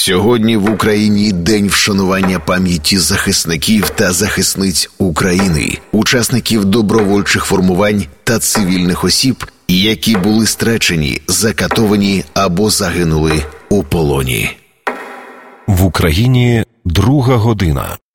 Сьогодні в Україні день вшанування пам'яті захисників та захисниць України, учасників добровольчих формувань та цивільних осіб, які були страчені, закатовані або загинули у полоні. В Україні 2 година.